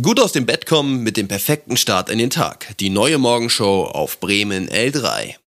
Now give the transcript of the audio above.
Gut aus dem Bett kommen mit dem perfekten Start in den Tag. Die neue Morgenshow auf Bremen L3.